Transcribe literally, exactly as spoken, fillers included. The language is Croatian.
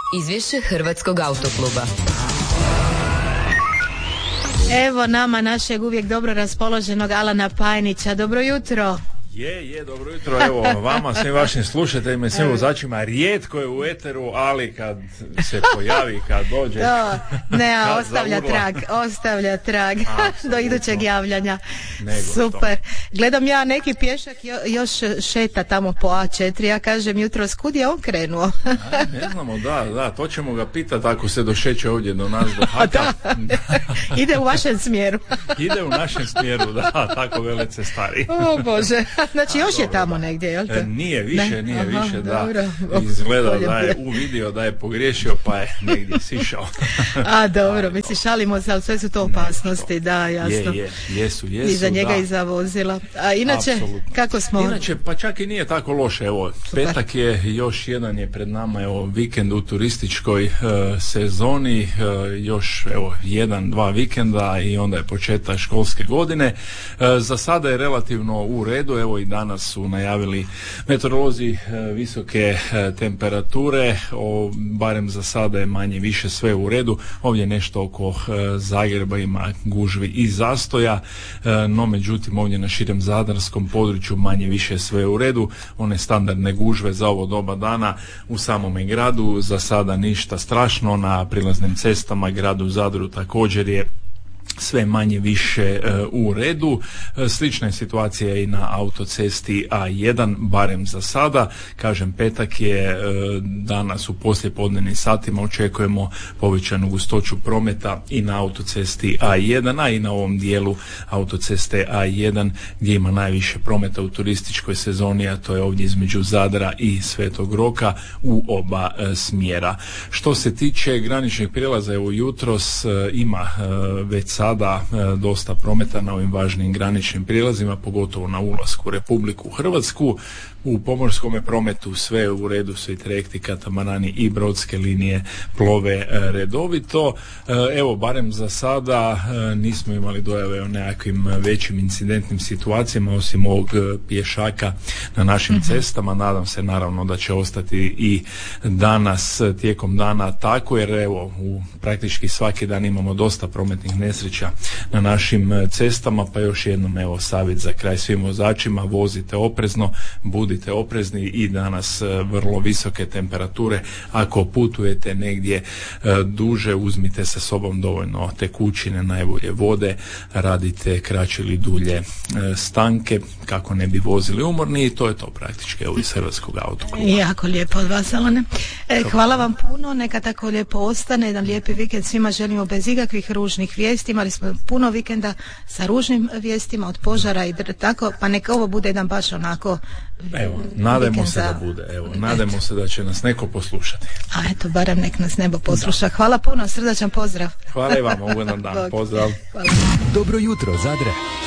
Izvješće Hrvatskog autokluba. Evo nama našeg uvijek dobro raspoloženog Alana Pajnića. Dobro jutro. Je, je, dobro jutro, evo vama, svim vašim slušateljima i svim vozačima, rijetko je u eteru, ali kad se pojavi, kad dođe... Do, ne, ostavlja trag, ostavlja trag do idućeg javljanja. Nego super. To. Gledam ja, neki pješak jo, još šeta tamo po A četiri, ja kažem jutros, kud je on krenuo? A, ne znamo, da, da, to ćemo ga pitati ako se došeće ovdje do nas, do Haka. Ide u vašem smjeru. Ide u našem smjeru, da, tako vele cestari. O Bože. Znači još A, je tamo negdje, jel te? Nije više, ne? nije Aha, više, da. Dobro. Izgleda da je uvidio da je pogriješio, pa je negdje sišao. A, dobro, mi se šalimo se, ali sve su to opasnosti, da, jasno. Je, je, jesu, jesu, I za njega da. i za vozila. A inače, Apsolutno. kako smo? Inače, pa čak i nije tako loše, evo, Super. Petak je, još jedan je pred nama, evo, vikend u turističkoj uh, sezoni, uh, još, evo, jedan, dva vikenda i onda je početak školske godine. Uh, za sada je relativno u redu, evo i danas su najavili meteorolozi visoke temperature, o, barem za sada je manje više sve u redu. Ovdje nešto oko Zagreba ima gužvi i zastoja, no međutim ovdje na širem zadarskom području manje više sve u redu. One standardne gužve za ovo doba dana u samome gradu za sada ništa strašno, na prilaznim cestama gradu Zadru također je sve manje više uh, u redu. Uh, slična je situacija i na autocesti A jedan, barem za sada. Kažem, petak je, uh, danas u poslijepodnevnim satima očekujemo povećanu gustoću prometa i na autocesti A jedan, a i na ovom dijelu autoceste A jedan gdje ima najviše prometa u turističkoj sezoni, a to je ovdje između Zadra i Svetog Roka u oba uh, smjera. Što se tiče graničnih prijelaza, evo jutros uh, ima uh, već sada e, dosta prometa na ovim važnim graničnim prijelazima, pogotovo na ulasku u Republiku Hrvatsku. U pomorskom prometu sve u redu, svi trajekti, katamarani i brodske linije plove e, redovito. E, evo, barem za sada e, nismo imali dojave o nekakvim većim incidentnim situacijama, osim ovog e, pješaka na našim mm-hmm. cestama. Nadam se naravno da će ostati i danas tijekom dana tako, jer evo, u praktički svaki dan imamo dosta prometnih nesreća na našim cestama, pa još jednom evo savjet za kraj svim vozačima: vozite oprezno, budite oprezni i danas vrlo visoke temperature. Ako putujete negdje duže, uzmite sa sobom dovoljno tekućine, najbolje vode, radite kraće ili dulje stanke kako ne bi vozili umorni i to je to praktički evo iz Hrvatskog autokluba. Jako lijepo od vas, Alane. E, hvala vam puno, neka tako lijepo ostane, jedan lijepi vikend svima želimo bez ikakvih ružnih vijesti. Imali smo puno vikenda sa ružnim vijestima od požara i dr- tako, pa neka ovo bude jedan baš onako. Evo, nadajmo se za... da bude, evo, nadajmo se da će nas neko poslušati. A eto, barem nek nas nebo posluša. Da. Hvala puno, srdačan pozdrav. Hvala i vama, ugodan dan, pozdrav. Hvala. Dobro jutro, Zadre.